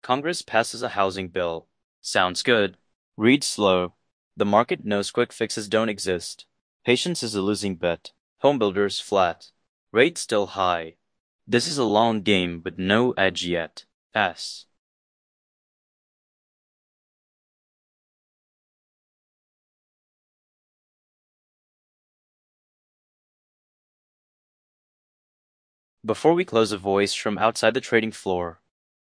Congress passes a housing bill. Sounds good. Read slow. The market knows quick fixes don't exist. Patience is a losing bet. Homebuilders flat. Rates still high. This is a long game, but no edge yet. S. Before we close, a voice from outside the trading floor.